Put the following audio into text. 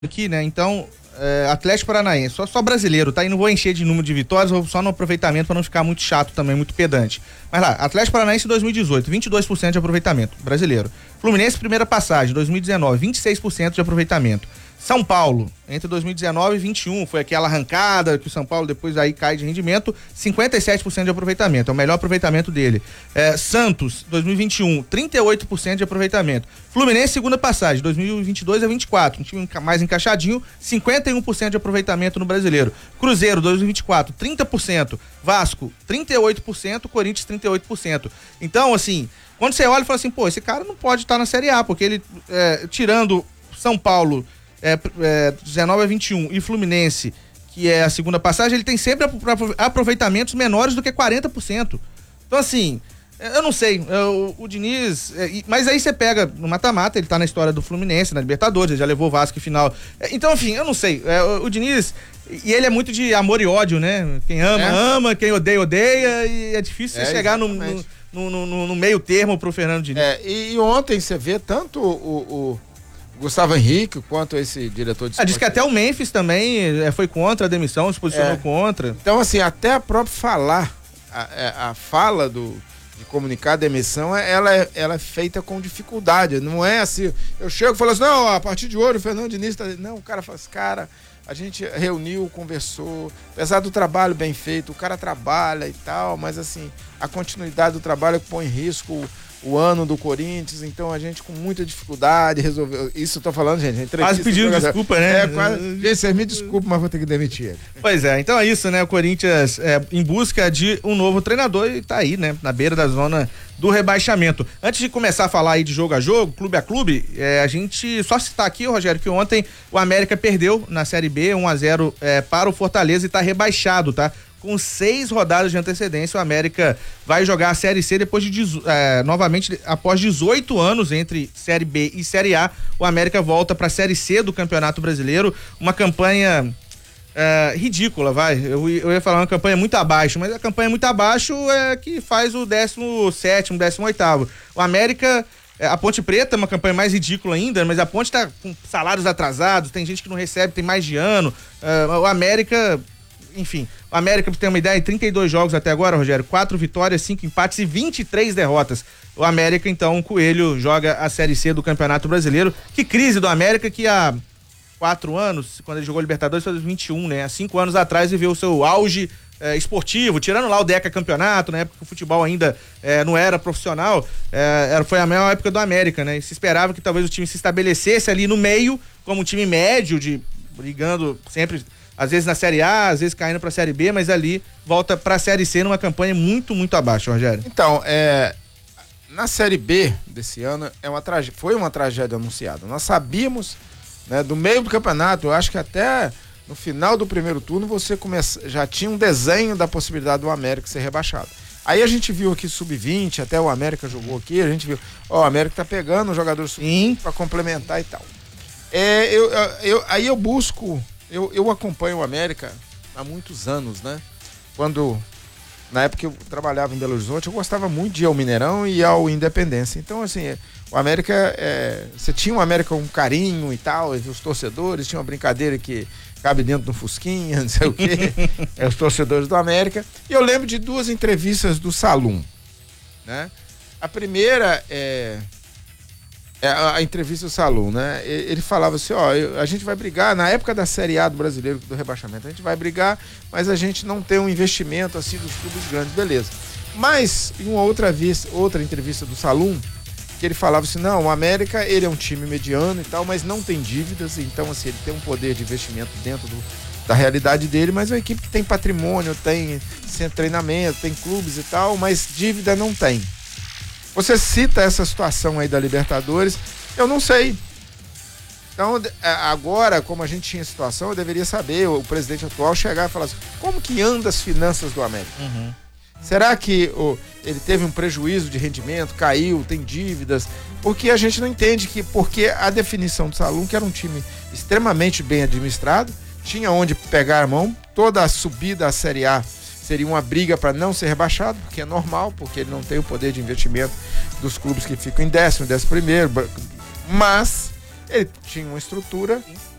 aqui, né? Então, Atlético Paranaense, só brasileiro, tá? E não vou encher de número de vitórias, vou só no aproveitamento para não ficar muito chato também, muito pedante. Mas lá, Atlético Paranaense 2018, 22% de aproveitamento, brasileiro. Fluminense, primeira passagem, 2019, 26% de aproveitamento. São Paulo, entre 2019 e 21, foi aquela arrancada que o São Paulo depois aí cai de rendimento, 57% de aproveitamento, é o melhor aproveitamento dele. Santos, 2021, 38% de aproveitamento. Fluminense, segunda passagem, 2022 a 24, um time mais encaixadinho, 51% de aproveitamento no brasileiro. Cruzeiro, 2024, 30%. Vasco, 38%, Corinthians, 38%. Então, assim, quando você olha e fala assim, pô, esse cara não pode estar na Série A, porque ele, tirando São Paulo, 19 a 21 e Fluminense, que é a segunda passagem, ele tem sempre aproveitamentos menores do que 40%. Então, assim, eu não sei, o Diniz, mas aí você pega no mata-mata, ele tá na história do Fluminense, na Libertadores, ele já levou o Vasco em final. Então, enfim, eu não sei, o Diniz, e ele é muito de amor e ódio, né? Quem ama, ama, quem odeia, odeia, e é difícil você chegar no meio termo pro Fernando Diniz. E ontem você vê tanto o Gustavo Henrique, quanto esse diretor de esporte. Diz que até o Memphis também foi contra a demissão, se posicionou contra. Então, assim, até a própria a fala de comunicar a demissão, ela é feita com dificuldade. Não é assim, eu chego e falo assim, não, a partir de hoje o Fernando Diniz tá... Não, o cara fala assim, cara, a gente reuniu, conversou, apesar do trabalho bem feito, o cara trabalha e tal, mas assim, a continuidade do trabalho põe em risco o ano do Corinthians, então a gente com muita dificuldade resolveu. Isso eu tô falando, gente. Quase pedindo desculpa, né? Gente, vocês me desculpem, mas vou ter que demitir ele. Pois é, então é isso, né? O Corinthians em busca de um novo treinador e tá aí, né? Na beira da zona do rebaixamento. Antes de começar a falar aí de jogo a jogo, clube a clube, a gente só citar aqui, Rogério, que ontem o América perdeu na Série B 1-0 para o Fortaleza e tá rebaixado, tá? Com 6 rodadas de antecedência, o América vai jogar a Série C depois novamente, após 18 anos entre Série B e Série A, o América volta para a Série C do Campeonato Brasileiro, uma campanha ridícula, eu ia falar uma campanha muito abaixo, mas a campanha muito abaixo é que faz o 17º, 18º. O América, a Ponte Preta é uma campanha mais ridícula ainda, mas a Ponte tá com salários atrasados, tem gente que não recebe, tem mais de ano, o América... Enfim, o América, pra ter uma ideia, 32 jogos até agora, Rogério, 4 vitórias, 5 empates e 23 derrotas. O América, então, o Coelho joga a Série C do Campeonato Brasileiro. Que crise do América que há 4 anos, quando ele jogou Libertadores, foi 21, né? Há 5 anos atrás viveu o seu auge esportivo, tirando lá o Deca Campeonato, na época que o futebol ainda não era profissional, foi a maior época do América, né? E se esperava que talvez o time se estabelecesse ali no meio, como um time médio, brigando sempre... Às vezes na Série A, às vezes caindo pra Série B, mas ali volta pra Série C numa campanha muito, muito abaixo, Rogério. Então, na Série B desse ano foi uma tragédia anunciada. Nós sabíamos, né, do meio do campeonato, eu acho que até no final do primeiro turno já tinha um desenho da possibilidade do América ser rebaixado. Aí a gente viu aqui sub-20, até o América jogou aqui, a gente viu, o América tá pegando o jogador sub-20 pra complementar e tal. Aí eu busco... Eu acompanho o América há muitos anos, né? Na época que eu trabalhava em Belo Horizonte, eu gostava muito de ir ao Mineirão e ao Independência. Então, assim, o América, você tinha o América com carinho e tal, os torcedores, tinha uma brincadeira que cabe dentro de um fusquinha, não sei o quê, os torcedores do América. E eu lembro de 2 entrevistas do Salum, né? A primeira a entrevista do Salum, né? Ele falava assim, a gente vai brigar, na época da Série A do Brasileiro, do rebaixamento, a gente vai brigar, mas a gente não tem um investimento assim dos clubes grandes, beleza. Mas, em uma outra entrevista do Salum, que ele falava assim, não, o América, ele é um time mediano e tal, mas não tem dívidas, então assim, ele tem um poder de investimento dentro da realidade dele, mas é uma equipe que tem patrimônio, tem centro de treinamento, tem clubes e tal, mas dívida não tem. Você cita essa situação aí da Libertadores, eu não sei. Então, agora, como a gente tinha situação, eu deveria saber, o presidente atual chegar e falar assim, como que anda as finanças do América? Uhum. Será que ele teve um prejuízo de rendimento, caiu, tem dívidas? Porque a gente não entende porque a definição do Salum, que era um time extremamente bem administrado, tinha onde pegar a mão, toda a subida à Série A seria uma briga para não ser rebaixado, porque é normal, porque ele não tem o poder de investimento dos clubes que ficam em 10º, 11º, mas ele tinha uma estrutura